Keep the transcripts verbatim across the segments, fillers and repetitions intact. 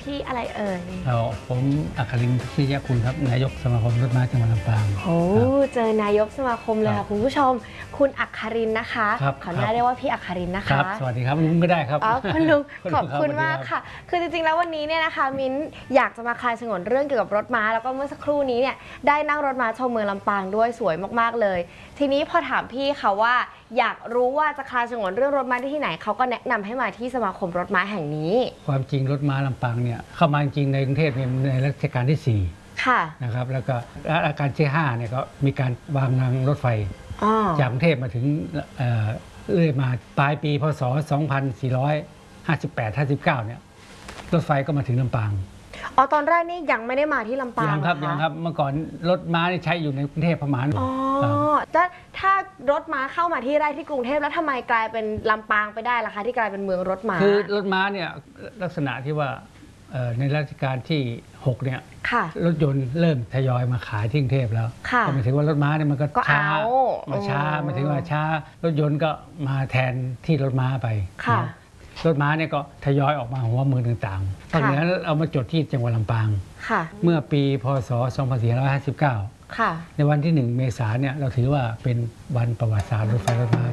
พี่อะไรเอ่ยเราผมอัครินทร์พิยคุณครับนายกสมาคมรถม้าจังหวัดลำปางโอ้เจอนายกสมาคมเลยค่ะคุณผู้ชมคุณอัครินทร์นะคะขออนุญาตเรียกว่าพี่อัครินทร์นะคะสวัสดีครับลุงก็ได้ครับอ๋อคุณลุงขอบคุณมากค่ะคือจริงๆแล้ววันนี้เนี่ยนะคะมิ้นอยากจะมาคลายฉงนเรื่องเกี่ยวกับรถม้าแล้วก็เมื่อสักครู่นี้เนี่ยได้นั่งรถม้าชมเมืองลำปางด้วยสวยมากๆเลยทีนี้พอถามพี่เขาว่าอยากรู้ว่าจะคลายฉงนเรื่องรถม้าที่ไหนเขาก็แนะนำให้มาที่สมาคมรถม้าแห่งนี้ความจริงรถม้าลำปางเนี่ยเข้ามาจริงในกรุงเทพในรัชกาลที่สี่นะครับแล้วก็รัชกาลที่ห้าเนี่ยก็มีการวางรางรถไฟจากกรุงเทพมาถึงเรื่อยมาปลายปีพศสองพันสี่ร้อยห้าสิบแปด ห้าสิบเก้าเนี่ยรถไฟก็มาถึงลำปางอ๋อตอนแรกนี่ยังไม่ได้มาที่ลำปางยังครับยังครับเมื่อก่อนรถม้าใช้อยู่ในกรุงเทพประมาณอ๋อแล้วถ้ารถม้าเข้ามาที่แรกที่กรุงเทพแล้วทำไมกลายเป็นลำปางไปได้ล่ะคะที่กลายเป็นเมืองรถม้าคือรถม้าเนี่ยลักษณะที่ว่าในรัชกาลที่หกเนี่ยรถยนต์เริ่มทยอยมาขายที่กรุงเทพแล้วก็หมายถึงว่ารถม้าเนี่ยมันก็ช้ามาช้าหมายถึงว่าช้ารถยนต์ก็มาแทนที่รถม้าไปรถม้าเนี่ยก็ทยอยออกมาหัวเมืองต่างๆตอนนี้เอามาจดที่จังหวัดลำปางเมื่อปีพศสองพันสี่ร้อยห้าสิบเก้าในวันที่หนึ่งเมษายนเนี่ยเราถือว่าเป็นวันประวัติศาสตร์รถไฟรถม้า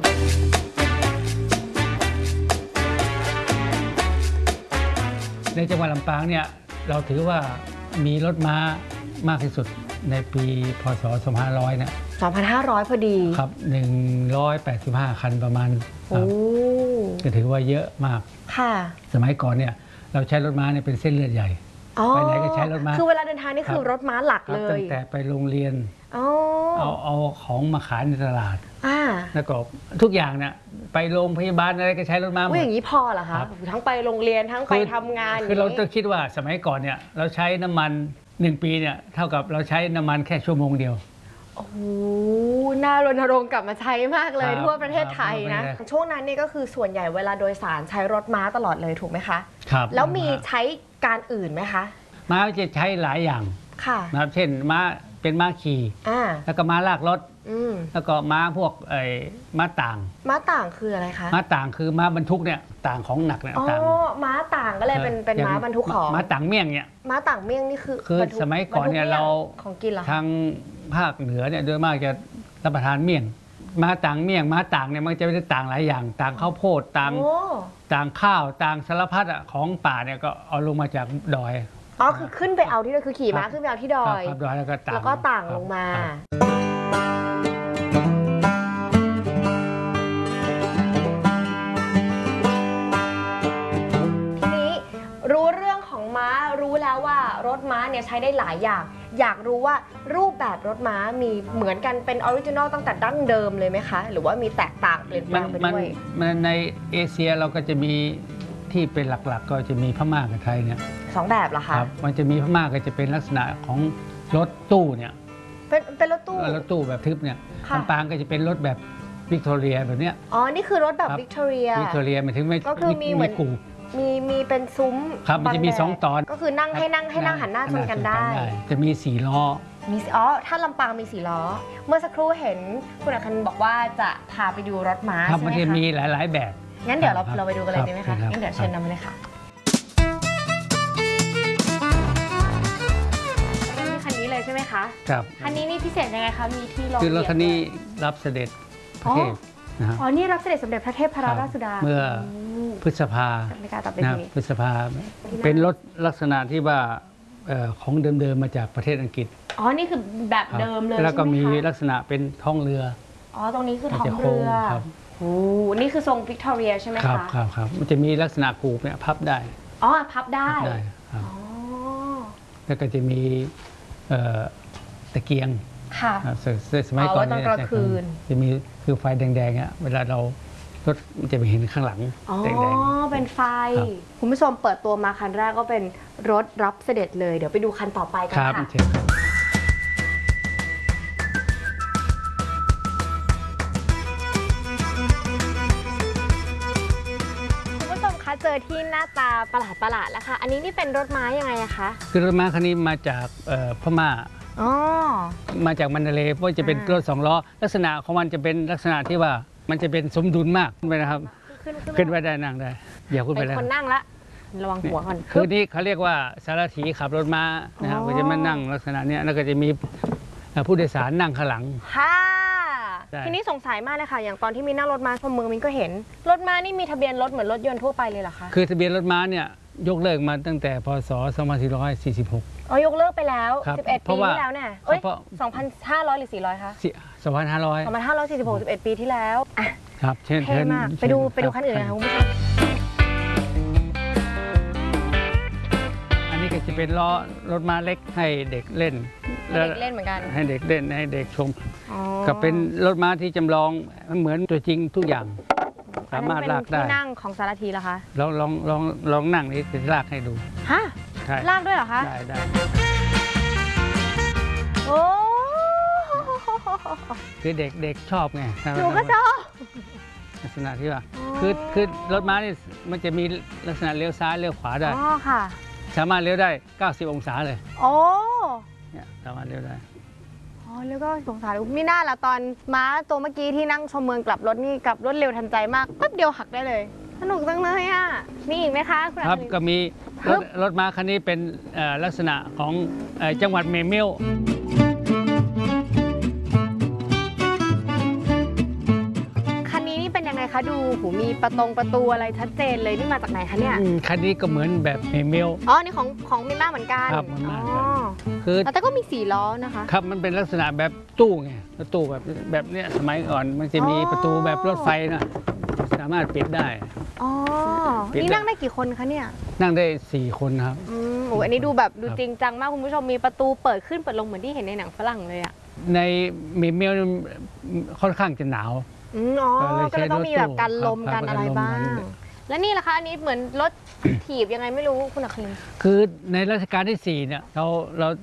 ในจังหวัดลำปางเนี่ยเราถือว่ามีรถม้ามากที่สุดในปีพศสองพันห้าร้อยเนี่ยสองพันห้าร้อยพอดีครับหนึ่งร้อยแปดสิบห้าคันประมาณก็ถือว่าเยอะมากค่ะสมัยก่อนเนี่ยเราใช้รถม้าเนี่ยเป็นเส้นเลือดใหญ่ไปไหนก็ใช้รถม้าคือเวลาเดินทางนี่คือรถม้าหลักเลยตั้งแต่ไปโรงเรียนเอาเอาของมาขายในตลาดแล้วก็ทุกอย่างเนี่ยไปโรงพยาบาลอะไรก็ใช้รถม้าหมดอย่างนี้พอเหรอคะทั้งไปโรงเรียนทั้งไปทำงานคือเราต้องคิดว่าสมัยก่อนเนี่ยเราใช้น้ำมันหนึ่งปีเนี่ยเท่ากับเราใช้น้ำมันแค่ชั่วโมงเดียวโอ้โหน่ารณรงค์กลับมาใช้มากเลยทั่วประเทศไทยนะช่วงนั้นนี่ก็คือส่วนใหญ่เวลาโดยสารใช้รถม้าตลอดเลยถูกไหมคะครับแล้วมีใช้การอื่นไหมคะม้าจะใช้หลายอย่างค่ะนะครับเช่นม้าเป็นม้าขี่แล้วก็ม้าลากรถแล้วก็ม้าพวกไอ้ม้าต่างม้าต่างคืออะไรคะม้าต่างคือม้าบรรทุกเนี่ยต่างของหนักเนี่ยต่างม้าต่างก็เลยเป็นเป็นม้าบรรทุกของม้าต่างเมี่ยงเนี่ยม้าต่างเมี่ยงนี่คือคือสมัยก่อนเนี่ยเราของกินเหรอทางภาคเหนือเนี่ยโดยมากจะรับประทานเมี่ยงม้าต่างเมี่ยงม้าต่างเนี่ยมันจะเป็นต่างหลายอย่างต่างข้าวโพดต่างต่างข้าวต่างสารพัดอ่ะของป่าเนี่ยก็เอาลงมาจากดอยอ๋อคือขึ้นไปเอาที่ดอยคือขี่ม้าขึ้นไปเอาที่ดอยดอยแล้วก็ต่างแล้วก็ต่างลงมาทีนี้รู้เรื่องของม้ารู้แล้วว่ารถม้าเนี่ยใช้ได้หลายอย่างอยากรู้ว่ารูปแบบรถม้ามีเหมือนกันเป็นออริจินอลตั้งแต่ดั้งเดิมเลยไหมคะหรือว่ามีแตกต่างเปลี่ยนแปลงไปด้วยมันในเอเชียเราก็จะมีที่เป็นหลักๆก็จะมีพม่ากับไทยเนี่ยสองแบบเหรอคะครับมันจะมีพม่าก็จะเป็นลักษณะของรถตู้เนี่ยเป็นเป็นรถตู้รถตู้แบบทึบเนี่ยลำปางก็จะเป็นรถแบบวิกตอเรียแบบเนี้ยอ๋อนี่คือรถแบบวิกตอเรียวิกตอเรียหมายถึงไม่ก็คือมีเหมือนกูมีมีเป็นซุ้มครับมันจะมีสองตอนก็คือนั่งให้นั่งให้นั่งหันหน้าชนกันได้จะมีสี่ล้อมีอ๋อถ้าลำปางมีสี่ล้อเมื่อสักครู่เห็นคุณอัครบอกว่าจะพาไปดูรถม้าใช่ไหมคะมันจะมีหลายๆแบบงั้นเดี๋ยวเราเราไปดูกันเลยดีไหมคะงั้นเดี๋ยวเชิญนำมาเลยค่ะคันนี้เลยใช่ไหมคะครับคันนี้นี่พิเศษยังไงคะมีที่รองคือรถคันนี้รับเสด็จพระเทพนะอ๋อนี่รับเสด็จสมเด็จพระเทพพระราชสุดาเมื่อพฤษภานะพฤษภาเป็นรถลักษณะที่ว่าของเดิมๆมาจากประเทศอังกฤษอ๋อนี่คือแบบเดิมเลยแล้วก็มีลักษณะเป็นท้องเรืออ๋อตรงนี้คือท้องเรือโอ้นี่คือทรงวิกตอเรียใช่ไหมคะครับครับครับมันจะมีลักษณะกูเนี่ยพับได้อ๋อพับได้ได้ครับแล้วก็จะมีตะเกียงค่ะสมัยก่อนเนี่ยจะมีคือไฟแดงๆอ่ะเวลาเรารถมันจะไปเห็นข้างหลังแดงๆอ๋อเป็นไฟคุณผู้ชมเปิดตัวมาคันแรกก็เป็นรถรับเสด็จเลยเดี๋ยวไปดูคันต่อไปกันค่ะเจอที่หน้าตาประหลาดประหลาดแล้วค่ะอันนี้นี่เป็นรถม้ายังไงอะคะคือรถม้าคันนี้มาจากพม่าอ๋อมาจากมันเลเพราะจะเป็นรถสองล้อลักษณะของมันจะเป็นลักษณะที่ว่ามันจะเป็นสมดุลมากไปนะครับขึ้นไปได้นั่งได้อย่าขึ้นไปแล้วเป็นคนนั่งละระวังหัวก่อนคือนี่เขาเรียกว่าสารถีขับรถม้านะครับก็จะมานั่งลักษณะเนี้ยแล้วก็จะมีผู้โดยสารนั่งข้างหลังค่ะทีนี้สงสัยมากเลยค่ะอย่างตอนที่มีนั่งรถม้าชมเมืองมินก็เห็นรถม้านี่มีทะเบียนรถเหมือนรถยนต์ทั่วไปเลยเหรอคะคือทะเบียนรถม้าเนี่ยยกเลิกมาตั้งแต่พศสองพันสี่ร้อยสี่สิบหกอ๋อยกเลิกไปแล้วสิบเอ็ดปีที่แล้วเนี่ยเอ้ยสองพันห้าร้อยหรือสี่ร้อยคะสองพันห้าร้อยสองพันห้าร้อยสี่สิบหก สิบเอ็ดปีที่แล้วอ่ะครับเช่นเท่มากไปดูไปดูคันอื่นนะคะคุณผู้ชมอันนี้ก็จะเป็นล้อรถม้าเล็กให้เด็กเล่นเด็กเล่นเหมือนกันให้เด็กเล่นให้เด็กชมก็เป็นรถม้าที่จำลองเหมือนตัวจริงทุกอย่างสามารถลากได้ที่นั่งของสารทีเหรอคะลองลองลองลองนั่งนี่จะลากให้ดูฮะลากด้วยเหรอคะได้ได้โอ้คือเด็กเด็กชอบไงหนูก็ชอบลักษณะที่ว่าคือคือรถม้านี่มันจะมีลักษณะเลี้ยวซ้ายเลี้ยวขวาได้อ๋อค่ะสามารถเลี้ยวได้เก้าสิบองศาเลยโอ้เนี่ยสามารถเลี้ยวได้อ๋อแล้วก็สงสารไม่น่าละตอนม้าตัวเมื่อกี้ที่นั่งชมเมืองกลับรถนี่กลับรถเร็วทันใจมากแป๊บเดียวหักได้เลยสนุกจังเลยอ่ะมีอีกไหมคะคุณครับก็มีรถรถม้าคันนี้เป็นลักษณะของจังหวัดเมเมลคันนี้นี่เป็นยังไงคะดูหูมีประตงประตูอะไรชัดเจนเลยนี่มาจากไหนคะเนี่ยคันนี้ก็เหมือนแบบเมเมลอ๋อนี่ของของมิม่าเหมือนกันครับเหมือนกันคือแต่ก็มีสี่ล้อนะคะครับมันเป็นลักษณะแบบตู้ไงตู้แบบแบบเนี้ยสมัยก่อนมันจะมีประตูแบบรถไฟนะสามารถปิดได้อ๋อนี่นั่งได้กี่คนคะเนี่ยนั่งได้สี่คนครับอืมโอ้อันนี้ดูแบบดูจริงจังมากคุณผู้ชมมีประตูเปิดขึ้นเปิดลงเหมือนที่เห็นในหนังฝรั่งเลยอ่ะในเมเมลค่อนข้างจะหนาวอ๋อก็เลยต้องมีแบบกันลมกันอะไรบ้างแล้วนี่ล่ะคะอันนี้เหมือนรถถีบยังไงไม่รู้คุณอัครินทร์คือในรัชกาลที่สี่เนี่ยเราเรา